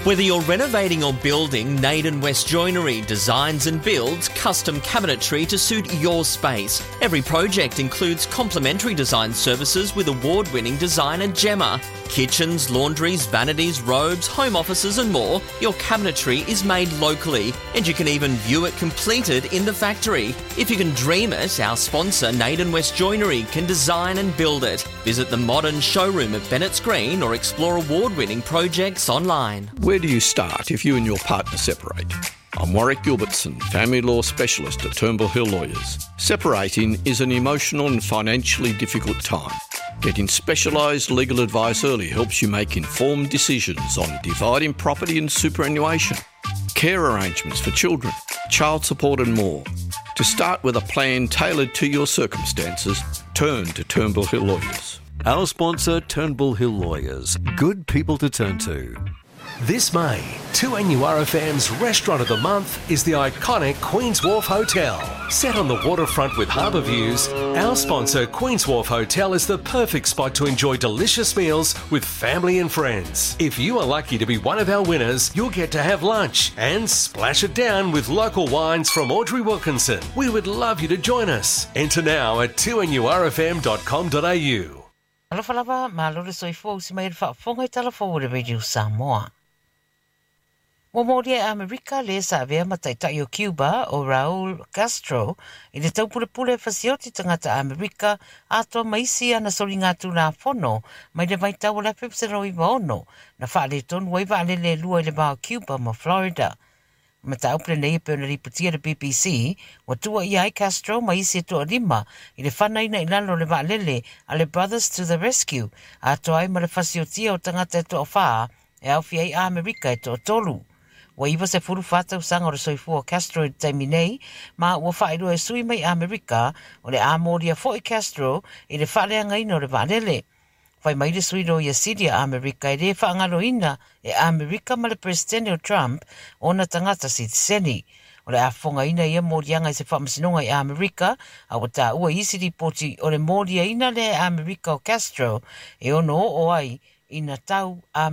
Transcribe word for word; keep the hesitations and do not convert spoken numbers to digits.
Whether you're renovating or building, Naden West Joinery designs and builds custom cabinetry to suit your space. Every project includes complimentary design services with award-winning designer Gemma. Kitchens, laundries, vanities, robes, home offices and more. Your cabinetry is made locally and you can even view it completed in the factory. If you can dream it, our sponsor Naden West Joinery can design and build it. Visit the modern showroom at Bennett's Green or explore award-winning projects online. Where do you start if you and your partner separate? I'm Warwick Gilbertson, family law specialist at Turnbull Hill Lawyers. Separating is an emotional and financially difficult time. Getting specialised legal advice early helps you make informed decisions on dividing property and superannuation, care arrangements for children, child support and more. To start with a plan tailored to your circumstances, turn to Turnbull Hill Lawyers. Our sponsor, Turnbull Hill Lawyers. Good people to turn to. This May, two N U R F M's Restaurant of the Month is the iconic Queen's Wharf Hotel. Set on the waterfront with harbour views, our sponsor Queen's Wharf Hotel is the perfect spot to enjoy delicious meals with family and friends. If you are lucky to be one of our winners, you'll get to have lunch and splash it down with local wines from Audrey Wilkinson. We would love you to join us. Enter now at two N U R F M dot com dot a u. Alafalava, malore soifo si mai whaafonga i talafo le Radio Samoa. Mo mori e Amerika le sa vea mataitai o Cuba o Raul Castro i le taupule-pule fasioti tangata Amerika ato maisi ana sori ngatu la fono mai le maitau la pepsero i maono na whaale tonu wai whaale le lua i le bao Cuba ma Florida. Mata upre nei pe na riputia le B B C wa tua i ai Castro maisi e toa lima i le whanaina i lalo le waalele a le Brothers to the Rescue ato ai ma le fasiotia o tangata e toa whaa e au fi ai Amerika e toa tolu. Wa iwa se furu whātau sanga o le soifua Castro i taimi nei, ma ua whaeru e sui mai Amerika o le āmoria fo i Castro i le whaaleanga ina o le waalele. Whai mai le sui ro i asidia Amerika i le whaangalo ina e Amerika ma le Presidente o Trump o na tangata si seni. O le afonga ina ia morianga i se whamasinonga i Amerika, a wata ua isi ripoti o le moria ina le Amerika o Castro e ono o ai ina tau Amerika.